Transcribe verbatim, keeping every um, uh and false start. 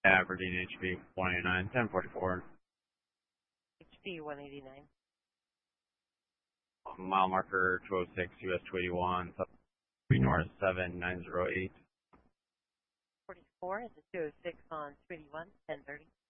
Aberdeen H B one eighty-nine, ten forty-four. H B one eighty-nine. Mile marker two oh six, U S two eighty-one, North seven nine zero eight. forty-four is a two oh six on two eighty-one, ten thirty.